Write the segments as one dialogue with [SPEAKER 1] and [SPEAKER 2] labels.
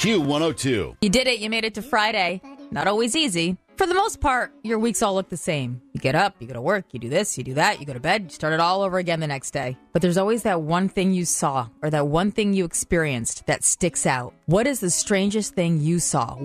[SPEAKER 1] Q102.
[SPEAKER 2] You did it. You made it to Friday. Not always easy. For the most part, your weeks all look the same. You get up, you go to work, you do this, you do that, you go to bed, you start it all over again the next day. But there's always that one thing you saw or that one thing you experienced that sticks out. What is the strangest thing you saw?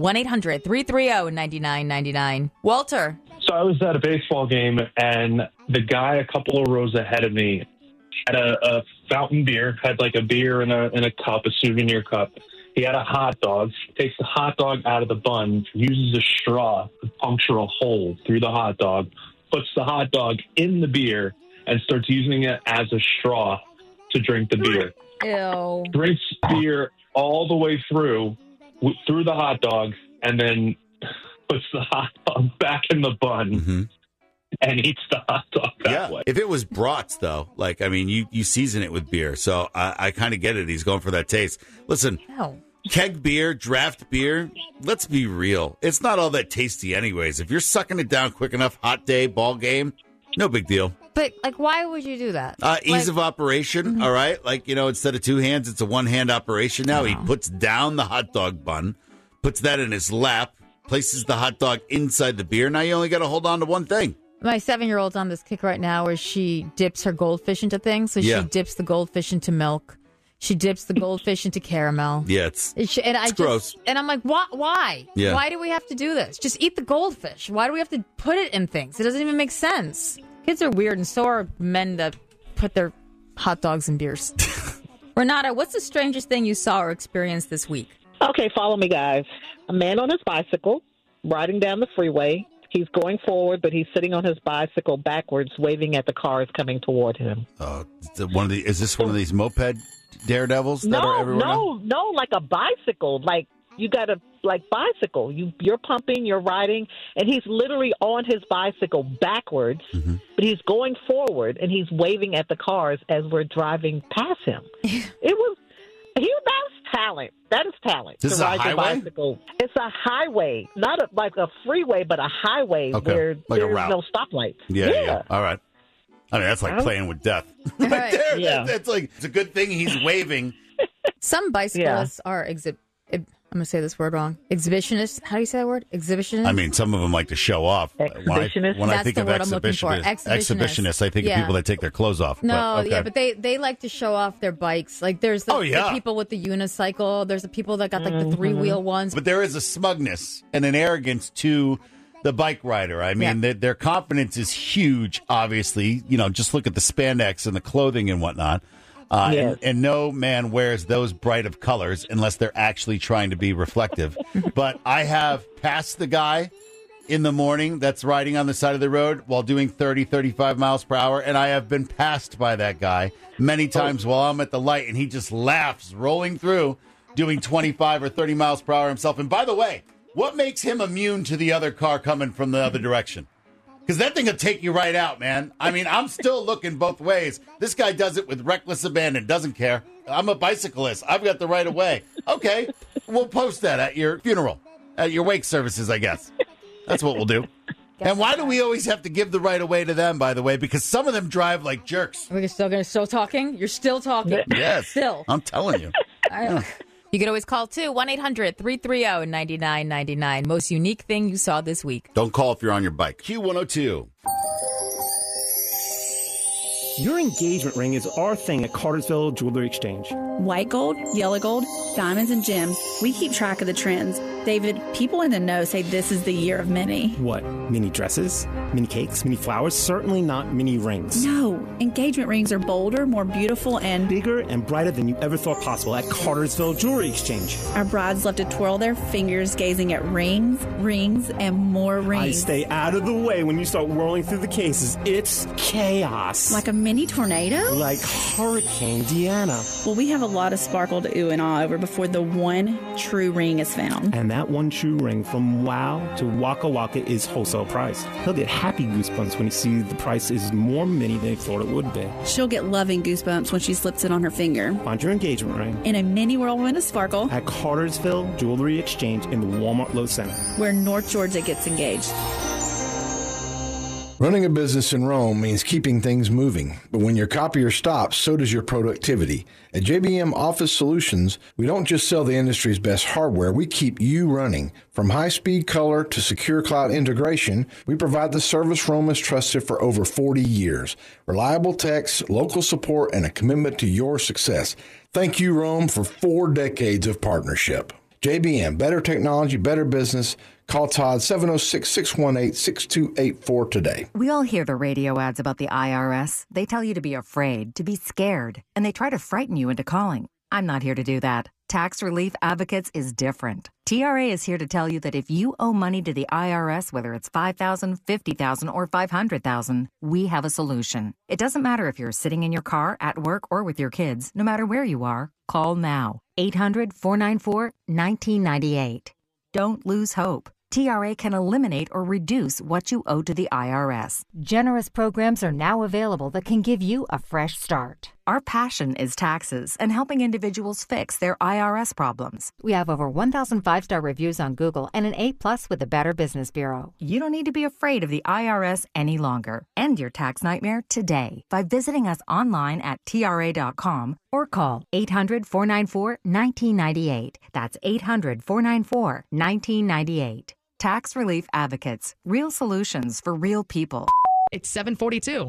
[SPEAKER 2] 1-800-330-9999. Walter.
[SPEAKER 3] So I was at a baseball game, and the guy a couple of rows ahead of me had a fountain beer, had like a beer in a cup, a souvenir cup. He had a hot dog, takes the hot dog out of the bun, uses a straw to puncture a hole through the hot dog, puts the hot dog in the beer, and starts using it as a straw to drink the beer.
[SPEAKER 2] Ew.
[SPEAKER 3] Drinks beer all the way through the hot dog, and then puts the hot dog back in the bun and eats the hot dog that way.
[SPEAKER 1] If it was brats, though, you season it with beer. So I kind of get it. He's going for that taste. Listen, keg beer, draft beer, let's be real. It's not all that tasty anyways. If you're sucking it down quick enough, hot day, ball game, no big deal.
[SPEAKER 2] But, why would you do that?
[SPEAKER 1] Ease of operation, all right? Instead of two hands, it's a one-hand operation now. He puts down the hot dog bun, puts that in his lap, places the hot dog inside the beer. Now you only got to hold on to one thing.
[SPEAKER 2] My 7-year-old's on this kick right now where she dips her goldfish into things. So she dips the goldfish into milk. She dips the goldfish into caramel.
[SPEAKER 1] Yeah, it's
[SPEAKER 2] gross. And I'm like, why?
[SPEAKER 1] Yeah.
[SPEAKER 2] Why do we have to do this? Just eat the goldfish. Why do we have to put it in things? It doesn't even make sense. Kids are weird, and so are men that put their hot dogs in beers. Renata, what's the strangest thing you saw or experienced this week?
[SPEAKER 4] Okay, follow me, guys. A man on his bicycle riding down the freeway. He's going forward, but he's sitting on his bicycle backwards, waving at the cars coming toward him.
[SPEAKER 1] Is this one of these moped daredevils that are everywhere now?
[SPEAKER 4] No, like a bicycle. Like you got a bicycle. You're pumping, you're riding, and he's literally on his bicycle backwards, but he's going forward and he's waving at the cars as we're driving past him. That's talent. That is talent.
[SPEAKER 1] This is
[SPEAKER 4] to ride
[SPEAKER 1] a highway?
[SPEAKER 4] your bicycle. It's a highway, not like a freeway, but a highway where there's no stoplights.
[SPEAKER 1] Yeah. All right. I mean, that's like playing with death.
[SPEAKER 2] Right there.
[SPEAKER 4] Yeah.
[SPEAKER 1] It's a good thing he's waving.
[SPEAKER 2] Some bicyclists are I'm going to say this word wrong. Exhibitionists. How do you say that word? Exhibitionists?
[SPEAKER 1] I mean, some of them like to show off.
[SPEAKER 4] Exhibitionists?
[SPEAKER 1] When I
[SPEAKER 2] That's
[SPEAKER 1] think
[SPEAKER 2] the
[SPEAKER 1] of
[SPEAKER 2] word I'm looking for.
[SPEAKER 1] exhibitionists, I think of people that take their clothes off.
[SPEAKER 2] No, but they like to show off their bikes. Like there's the people with the unicycle. There's the people that got the 3-wheel ones.
[SPEAKER 1] But there is a smugness and an arrogance to the bike rider. I mean, their confidence is huge, obviously. Just look at the spandex and the clothing and whatnot. And no man wears those bright of colors unless they're actually trying to be reflective. But I have passed the guy in the morning that's riding on the side of the road while doing 30, 35 miles per hour. And I have been passed by that guy many times while I'm at the light. And he just laughs, rolling through, doing 25 or 30 miles per hour himself. And by the way, what makes him immune to the other car coming from the other direction? Because that thing will take you right out, man. I mean, I'm still looking both ways. This guy does it with reckless abandon, doesn't care. I'm a bicyclist. I've got the right of way. Okay, we'll post that at your funeral, at your wake services, I guess. That's what we'll do. And why do we always have to give the right of way to them, by the way? Because some of them drive like jerks.
[SPEAKER 2] We're still talking? You're still talking?
[SPEAKER 1] Yes.
[SPEAKER 2] Still.
[SPEAKER 1] I'm telling you.
[SPEAKER 2] You can always call, too, 1-800-330-9999. Most unique thing you saw this week.
[SPEAKER 1] Don't call if you're on your bike. Q102.
[SPEAKER 5] Your engagement ring is our thing at Cartersville Jewelry Exchange.
[SPEAKER 6] White gold, yellow gold, diamonds, and gems. We keep track of the trends. David, people in the know say this is the year of mini.
[SPEAKER 5] What? Mini dresses? Mini cakes? Mini flowers? Certainly not mini rings.
[SPEAKER 6] No, engagement rings are bolder, more beautiful, and
[SPEAKER 5] bigger and brighter than you ever thought possible at Cartersville Jewelry Exchange.
[SPEAKER 6] Our brides love to twirl their fingers gazing at rings, and more rings.
[SPEAKER 5] I stay out of the way when you start whirling through the cases. It's chaos.
[SPEAKER 6] Like a mini tornado?
[SPEAKER 5] Like Hurricane Deanna.
[SPEAKER 6] Well, we have a lot of sparkle to ooh and ah over before the one true ring is found.
[SPEAKER 5] And that one true ring from Wow to Waka Waka is wholesale price. He'll get happy goosebumps when he sees the price is more mini than he thought it would be.
[SPEAKER 6] She'll get loving goosebumps when she slips it on her finger.
[SPEAKER 5] Find your engagement ring
[SPEAKER 6] in a mini whirlwind of sparkle
[SPEAKER 5] at Cartersville Jewelry Exchange in the Walmart Lowe Center,
[SPEAKER 6] where North Georgia gets engaged.
[SPEAKER 7] Running a business in Rome means keeping things moving, but when your copier stops, so does your productivity. At JBM Office Solutions, we don't just sell the industry's best hardware, we keep you running. From high-speed color to secure cloud integration, we provide the service Rome has trusted for over 40 years. Reliable techs, local support, and a commitment to your success. Thank you, Rome, for 4 decades of partnership. JBM, better technology, better business. Call Todd 706-618-6284 today.
[SPEAKER 8] We all hear the radio ads about the IRS. They tell you to be afraid, to be scared, and they try to frighten you into calling. I'm not here to do that. Tax Relief Advocates is different. TRA is here to tell you that if you owe money to the IRS, whether it's $5,000, $50,000, or $500,000, we have a solution. It doesn't matter if you're sitting in your car, at work, or with your kids. No matter where you are, call now. 800-494-1998. Don't lose hope. TRA can eliminate or reduce what you owe to the IRS.
[SPEAKER 9] Generous programs are now available that can give you a fresh start.
[SPEAKER 8] Our passion is taxes and helping individuals fix their IRS problems.
[SPEAKER 9] We have over 1,000 5-star reviews on Google and an A+ with the Better Business Bureau.
[SPEAKER 8] You don't need to be afraid of the IRS any longer. End your tax nightmare today by visiting us online at TRA.com or call 800-494-1998. That's 800-494-1998. Tax Relief Advocates. Real solutions for real people.
[SPEAKER 10] It's 7:42.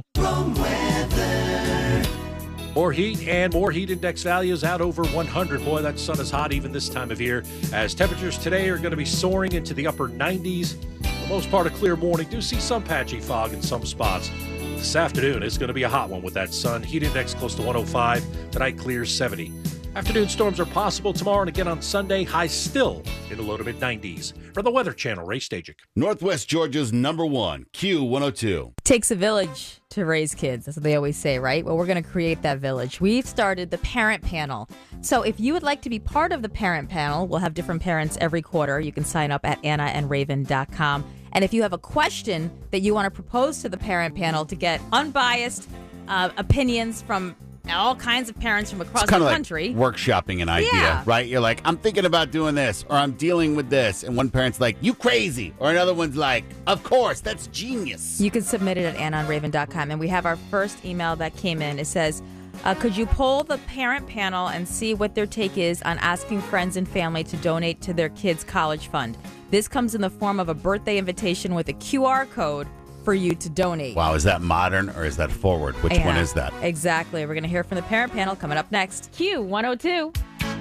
[SPEAKER 11] More heat and more heat index values out over 100. Boy, that sun is hot even this time of year, as temperatures today are going to be soaring into the upper 90s. For the most part, a clear morning. Do see some patchy fog in some spots. This afternoon is going to be a hot one with that sun. Heat index close to 105. Tonight clears 70. Afternoon storms are possible tomorrow and again on Sunday. Highs still in the low to mid-90s. For the Weather Channel, Ray Stajic.
[SPEAKER 1] Northwest Georgia's #1, Q102.
[SPEAKER 2] Takes a village to raise kids. That's what they always say, right? Well, we're going to create that village. We've started the Parent Panel. So if you would like to be part of the Parent Panel, we'll have different parents every quarter. You can sign up at AnnaandRaven.com. And if you have a question that you want to propose to the Parent Panel to get unbiased opinions from all kinds of parents from across the country.
[SPEAKER 1] Like workshopping an idea, right? You're like, I'm thinking about doing this, or I'm dealing with this. And one parent's like, you crazy. Or another one's like, of course, that's genius.
[SPEAKER 2] You can submit it at AnnaandRaven.com. And we have our first email that came in. It says, could you poll the Parent Panel and see what their take is on asking friends and family to donate to their kids' college fund? This comes in the form of a birthday invitation with a QR code for you to donate.
[SPEAKER 1] Wow, is that modern or is that forward? Which one is that?
[SPEAKER 2] Exactly. We're going to hear from the Parent Panel coming up next. Q102.